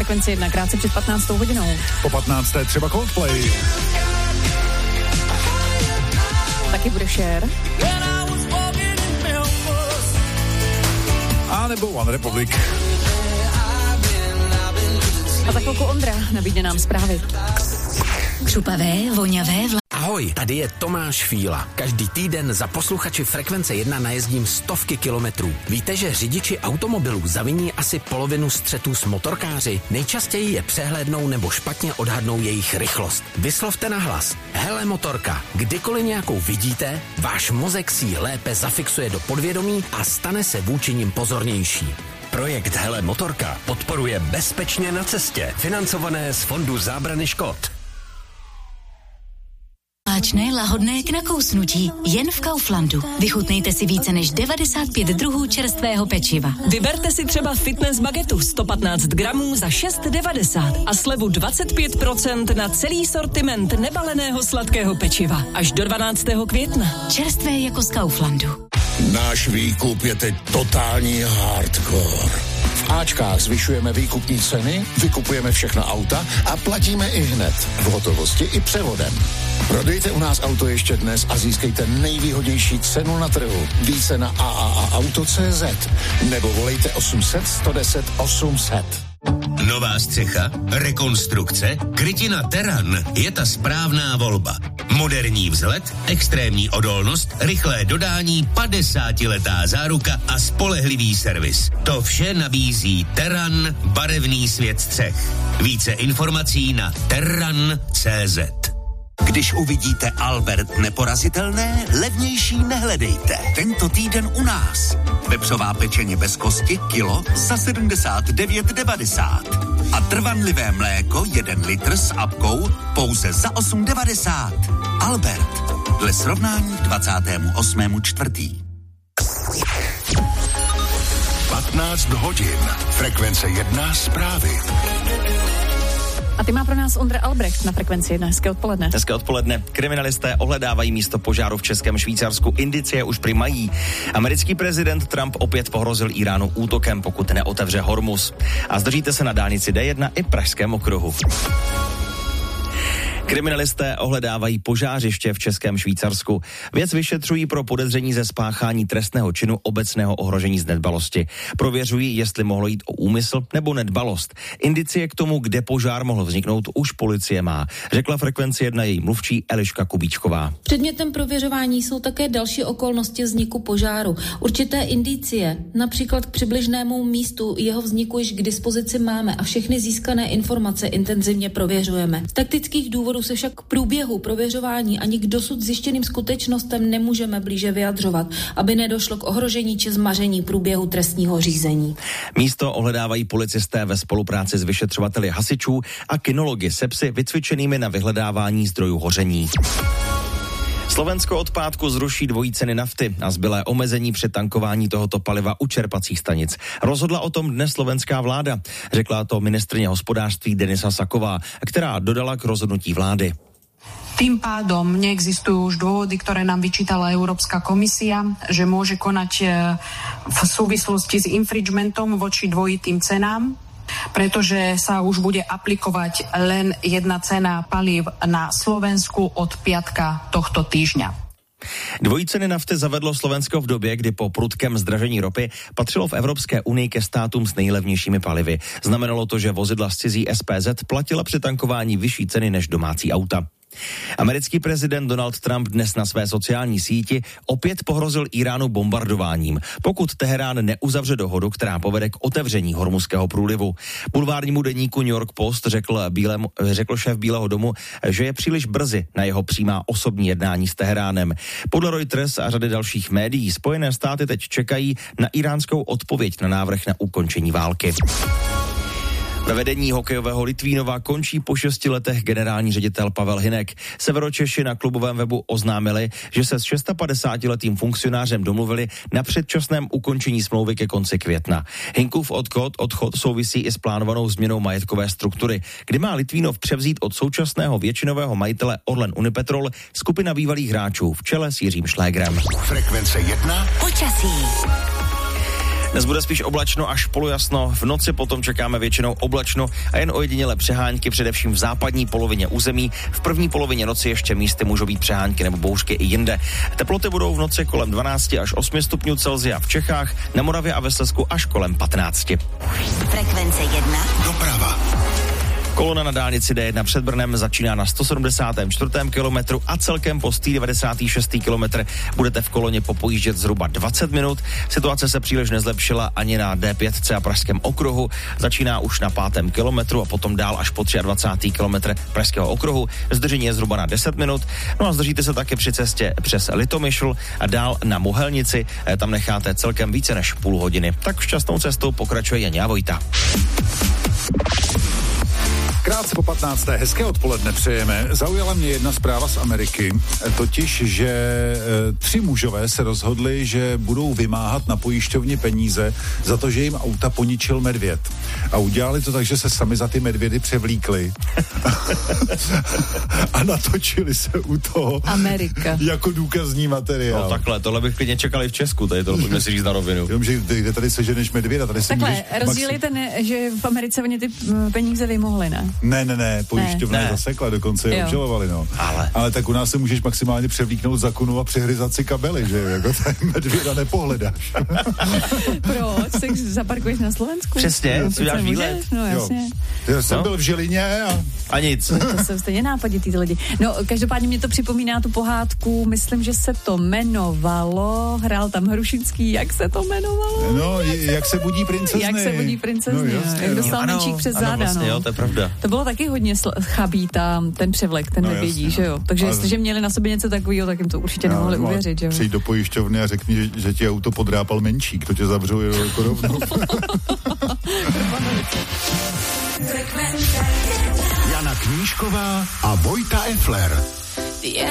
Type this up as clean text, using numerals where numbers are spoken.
Frekvenci 1 krátce před 15. hodinou. Po 15. třeba Coldplay. Taky bude Cher. A nebo One Republic. A za chvilku Ondra nabídne nám zprávy. Křupavé, voňavé Ahoj, tady je Tomáš Fíla. Každý týden za posluchači Frekvence 1 najezdím stovky kilometrů. Víte, že řidiči automobilů zaviní asi polovinu střetů s motorkáři? Nejčastěji je přehlédnou nebo špatně odhadnou jejich rychlost. Vyslovte nahlas. Hele motorka, kdykoliv nějakou vidíte, váš mozek si ji lépe zafixuje do podvědomí a stane se vůči nim pozornější. Projekt Hele motorka podporuje Bezpečně na cestě, financované z Fondu zábrany škod. Láčné, lahodné k nakousnutí. Jen v Kauflandu. Vychutnejte si více než 95 druhů čerstvého pečiva. Vyberte si třeba fitness bagetu 115 gramů za 6,90 a slevu 25% na celý sortiment nebaleného sladkého pečiva. Až do 12. května. Čerstvé jako z Kauflandu. Náš výkup je teď totální hardcore. V Ačkách zvyšujeme výkupní ceny, vykupujeme všechna auta a platíme i hned. V hotovosti i převodem. Prodejte u nás auto ještě dnes a získejte nejvýhodnější cenu na trhu. Více na AAAauto.cz nebo volejte 800 110 800. Nová střecha, rekonstrukce, krytina Terran je ta správná volba. Moderní vzhled, extrémní odolnost, rychlé dodání, 50letá záruka a spolehlivý servis. To vše nabízí Terran, barevný svět střech. Více informací na terran.cz. Když uvidíte Albert neporazitelné, levnější nehledejte. Tento týden u nás. Vepřová pečeně bez kosti, kilo za 79,90. A trvanlivé mléko 1 litr s apkou pouze za 8,90. Albert. Dle srovnání 28.4. 15 hodin. Frekvence 1 zprávy. A ty má pro nás Ondra Albrecht na Frekvenci 1. Hezké odpoledne. Hezké odpoledne. Kriminalisté ohledávají místo požáru v českém Švýcarsku. Indicie už prý mají. Americký prezident Trump opět pohrozil Iránu útokem, pokud neotevře Hormuz. A zdržíte se na dálnici D1 i Pražském okruhu. Kriminalisté ohledávají požářiště v českém Švýcarsku. Věc vyšetřují pro podezření ze spáchání trestného činu obecného ohrožení z nedbalosti. Prověřují, jestli mohlo jít o úmysl nebo nedbalost. Indicie k tomu, kde požár mohl vzniknout, už policie má, řekla Frekvenci 1 její mluvčí Eliška Kubíčková. Předmětem prověřování jsou také další okolnosti vzniku požáru. Určité indicie, například k přibližnému místu jeho vzniku již k dispozici máme a všechny získané informace intenzivně prověřujeme. Z taktických důvodů se však k průběhu prověřování ani k dosud zjištěným skutečnostem nemůžeme blíže vyjadřovat, aby nedošlo k ohrožení či zmaření průběhu trestního řízení. Místo ohledávají policisté ve spolupráci s vyšetřovateli hasičů a kynology se psy vycvičenými na vyhledávání zdrojů hoření. Slovensko od pátku zruší dvojí ceny nafty a zbylé omezení při tankování tohoto paliva u čerpacích stanic. Rozhodla o tom dnes slovenská vláda, řekla to ministryně hospodářství Denisa Saková, která dodala k rozhodnutí vlády. Tým pádom neexistujú už dôvody, ktoré nám vyčítala Európska komisia, že môže konať v súvislosti s infringementom voči dvojitým cenám, pretože sa už bude aplikovať len jedna cena palív na Slovensku od piatka tohto týždňa. Dvojí ceny nafty zavedlo Slovensko v době, kdy po prudkém zdražení ropy patřilo v Evropské unii ke státům s nejlevnějšími palivy. Znamenalo to, že vozidla z cizí SPZ platila při tankování vyšší ceny než domácí auta. Americký prezident Donald Trump dnes na své sociální síti opět pohrozil Iránu bombardováním, pokud Teherán neuzavře dohodu, která povede k otevření Hormuzského průlivu. Bulvárnímu deníku New York Post řekl šéf Bílého domu, že je příliš brzy na jeho přímá osobní jednání s Teheránem. Podle Reuters a řady dalších médií Spojené státy teď čekají na iránskou odpověď na návrh na ukončení války. Ve vedení hokejového Litvínova končí po 6 letech generální ředitel Pavel Hynek. Severočeši na klubovém webu oznámili, že se s 56letým funkcionářem domluvili na předčasném ukončení smlouvy ke konci května. Hynkův odchod souvisí i s plánovanou změnou majetkové struktury, kdy má Litvínov převzít od současného většinového majitele Orlen Unipetrol skupina bývalých hráčů v čele s Jiřím Šlégrem. Frekvence 1. Počasí. Dnes bude spíš oblačno až polojasno, v noci potom čekáme většinou oblačno a jen ojedinělé přehánky, především v západní polovině území. V první polovině noci ještě místy můžou být přehánky nebo bouřky i jinde. Teploty budou v noci kolem 12 až 8 stupňů Celsia v Čechách, na Moravě a ve Slezsku až kolem 15. Frekvence 1. Doprava. Kolona na dálnici D1 před Brnem začíná na 174. kilometru a celkem po 196. kilometr budete v koloně popojíždět zhruba 20 minut. Situace se příliš nezlepšila ani na D5 a Pražském okruhu. Začíná už na 5. kilometru a potom dál až po 23. kilometr Pražského okruhu. Zdržení je zhruba na 10 minut. No a zdržíte se také při cestě přes Litomyšl a dál na Mohelnici. Tam necháte celkem více než půl hodiny. Tak šťastnou cestou pokračuje Janě Vojta. Krátce po 15. Hezké odpoledne přejeme. Zaujala mě jedna zpráva z Ameriky, totiž, že 3 mužové se rozhodli, že budou vymáhat na pojišťovně peníze za to, že jim auta poničil medvěd. A udělali to tak, že se sami za ty medvědy převlíkli. A natočili se u toho Amerika jako důkazní materiál. No takhle, tohle bych klidně čekali v Česku, tady to pojďme si říct na rovinu. Jenom, že kde tady seženeš medvěda, tady si takhle, můžeš... rozdíl je ten, že v Americe oni ty peníze vymohli, ne? Ne, pojišťovna je zasekla, dokonce je obžalovali, no. Ale tak u nás se můžeš maximálně převlíknout za kunu a přehryzat si kabely, že jako tady medvěda nepohledáš. Proč? Tak zaparkuješ na Slovensku? Přesně, si uděláš výlet. No jasně. Já jsem byl v Žilině a nic. To jsou stejně nápaditý ty lidi. No, každopádně mě to připomíná tu pohádku, myslím, že se to jmenovalo, hrál tam Hrušinský, jak se to jmenovalo? No, jak se budí princezny. Jak se budí princezny, no, jak dostal míčík přes záda, vlastně, no. Jo, to je pravda. To bylo taky hodně chabý ten převlek, ten nevědí, že jo. Takže jestliže měli na sobě něco takového, tak jim to určitě nemohli uvěřit, že jo. Přijď do pojišťovny a řekni, že ti auto podrápal menšík, to tě zavřou jako rovnou. Jana Knížková a Vojta Effler.